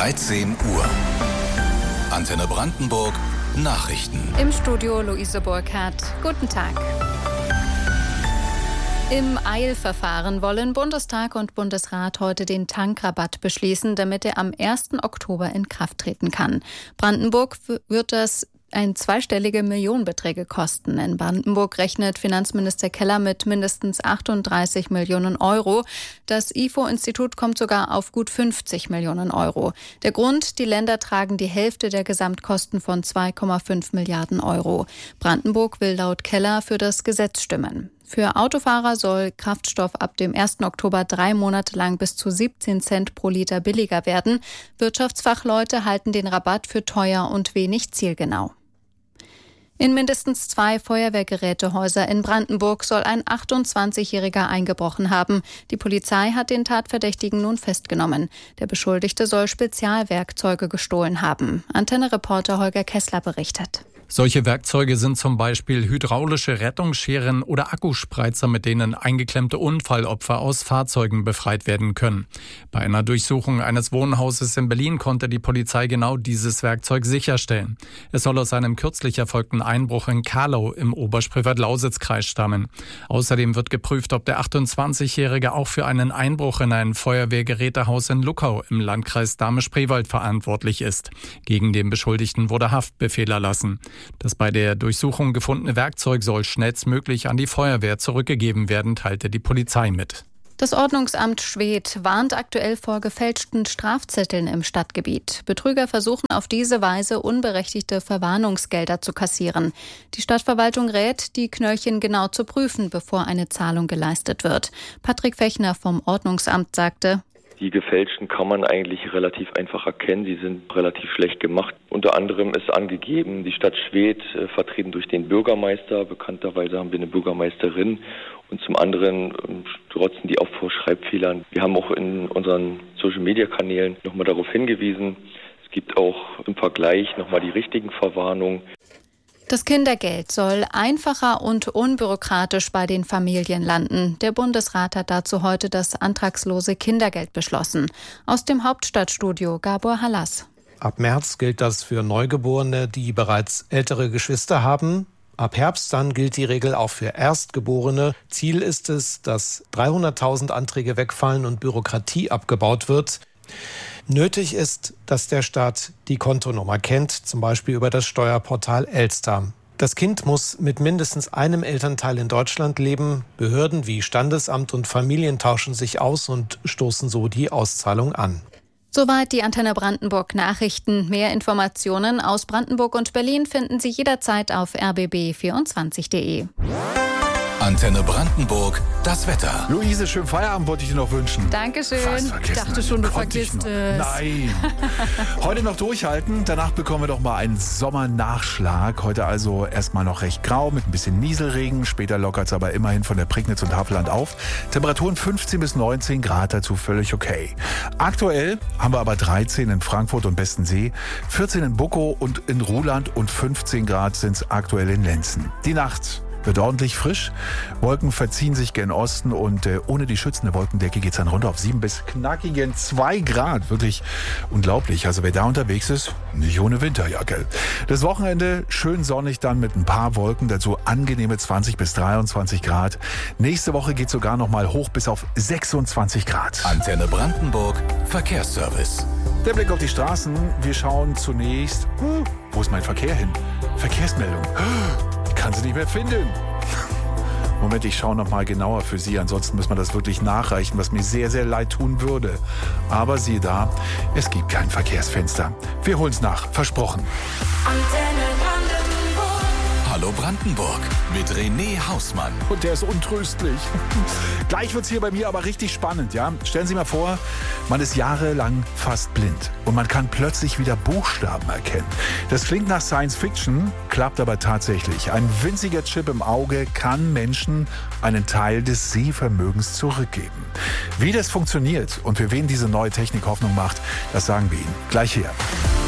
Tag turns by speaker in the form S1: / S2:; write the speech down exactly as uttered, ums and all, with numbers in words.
S1: dreizehn Uhr. Antenne Brandenburg Nachrichten.
S2: Im Studio Luise Burkhardt. Guten Tag. Im Eilverfahren wollen Bundestag und Bundesrat heute den Tankrabatt beschließen, damit er am ersten Oktober in Kraft treten kann. Brandenburg wird das ein zweistellige Millionenbeträge kosten. In Brandenburg rechnet Finanzminister Keller mit mindestens achtunddreißig Millionen Euro. Das I F O-Institut kommt sogar auf gut fünfzig Millionen Euro. Der Grund, die Länder tragen die Hälfte der Gesamtkosten von zwei Komma fünf Milliarden Euro. Brandenburg will laut Keller für das Gesetz stimmen. Für Autofahrer soll Kraftstoff ab dem ersten Oktober drei Monate lang bis zu siebzehn Cent pro Liter billiger werden. Wirtschaftsfachleute halten den Rabatt für teuer und wenig zielgenau. In mindestens zwei Feuerwehrgerätehäuser in Brandenburg soll ein achtundzwanzigjähriger eingebrochen haben. Die Polizei hat den Tatverdächtigen nun festgenommen. Der Beschuldigte soll Spezialwerkzeuge gestohlen haben. Antenne-Reporter Holger Kessler berichtet.
S3: Solche Werkzeuge sind zum Beispiel hydraulische Rettungsscheren oder Akkuspreizer, mit denen eingeklemmte Unfallopfer aus Fahrzeugen befreit werden können. Bei einer Durchsuchung eines Wohnhauses in Berlin konnte die Polizei genau dieses Werkzeug sicherstellen. Es soll aus einem kürzlich erfolgten Einbruch in Kahlau im Oberspreewald-Lausitz-Kreis stammen. Außerdem wird geprüft, ob der achtundzwanzigjährige auch für einen Einbruch in ein Feuerwehrgerätehaus in Luckau im Landkreis Dahme-Spreewald verantwortlich ist. Gegen den Beschuldigten wurde Haftbefehl erlassen. Das bei der Durchsuchung gefundene Werkzeug soll schnellstmöglich an die Feuerwehr zurückgegeben werden, teilte die Polizei mit.
S2: Das Ordnungsamt Schwedt warnt aktuell vor gefälschten Strafzetteln im Stadtgebiet. Betrüger versuchen auf diese Weise unberechtigte Verwarnungsgelder zu kassieren. Die Stadtverwaltung rät, die Knöllchen genau zu prüfen, bevor eine Zahlung geleistet wird. Patrick Fechner vom Ordnungsamt sagte:
S4: Die gefälschten kann man eigentlich relativ einfach erkennen. Sie sind relativ schlecht gemacht. Unter anderem ist angegeben, die Stadt Schwedt, äh, vertreten durch den Bürgermeister. Bekannterweise haben wir eine Bürgermeisterin. Und zum anderen äh, strotzen die auch vor Schreibfehlern. Wir haben auch in unseren Social-Media-Kanälen nochmal darauf hingewiesen. Es gibt auch im Vergleich nochmal die richtigen Verwarnungen.
S2: Das Kindergeld soll einfacher und unbürokratisch bei den Familien landen. Der Bundesrat hat dazu heute das antragslose Kindergeld beschlossen. Aus dem Hauptstadtstudio Gabor Hallas.
S5: Ab März gilt das für Neugeborene, die bereits ältere Geschwister haben. Ab Herbst dann gilt die Regel auch für Erstgeborene. Ziel ist es, dass dreihunderttausend Anträge wegfallen und Bürokratie abgebaut wird. Nötig ist, dass der Staat die Kontonummer kennt, zum Beispiel über das Steuerportal Elster. Das Kind muss mit mindestens einem Elternteil in Deutschland leben. Behörden wie Standesamt und Familien tauschen sich aus und stoßen so die Auszahlung an.
S2: Soweit die Antenne Brandenburg Nachrichten. Mehr Informationen aus Brandenburg und Berlin finden Sie jederzeit auf r b b vierundzwanzig punkt d e.
S1: Antenne Brandenburg, das Wetter.
S6: Luise, schönen Feierabend wollte ich dir noch wünschen.
S2: Dankeschön. Ich dachte schon, du vergisst es.
S6: Nein. Heute noch durchhalten, danach bekommen wir doch mal einen Sommernachschlag. Heute also erstmal noch recht grau mit ein bisschen Nieselregen. Später lockert es aber immerhin von der Prignitz und Havelland auf. Temperaturen fünfzehn bis neunzehn Grad, dazu völlig okay. Aktuell haben wir aber dreizehn in Frankfurt und Bestensee, vierzehn in Buckow und in Ruhland und fünfzehn Grad sind es aktuell in Lenzen. Die Nacht wird ordentlich frisch. Wolken verziehen sich gen Osten und äh, ohne die schützende Wolkendecke geht es dann runter auf sieben bis knackigen zwei Grad. Wirklich unglaublich. Also wer da unterwegs ist, nicht ohne Winterjacke. Das Wochenende schön sonnig dann mit ein paar Wolken, dazu angenehme zwanzig bis dreiundzwanzig Grad. Nächste Woche geht sogar noch mal hoch bis auf sechsundzwanzig Grad.
S1: Antenne Brandenburg, Verkehrsservice.
S6: Der Blick auf die Straßen. Wir schauen zunächst, hm, wo ist mein Verkehr hin? Verkehrsmeldung. Ich kann sie nicht mehr finden. Moment, ich schaue noch mal genauer für Sie. Ansonsten müssen wir das wirklich nachreichen, was mir sehr, sehr leid tun würde. Aber siehe da, es gibt kein Verkehrsfenster. Wir holen es nach, versprochen.
S1: Antenne Brandenburg. Hallo Brandenburg mit René Hausmann.
S6: Und der ist untröstlich. Gleich wird es hier bei mir aber richtig spannend, ja? Stellen Sie mal vor, man ist jahrelang fast blind und man kann plötzlich wieder Buchstaben erkennen. Das klingt nach Science Fiction, klappt aber tatsächlich. Ein winziger Chip im Auge kann Menschen einen Teil des Sehvermögens zurückgeben. Wie das funktioniert und für wen diese neue Technik Hoffnung macht, das sagen wir Ihnen gleich hier.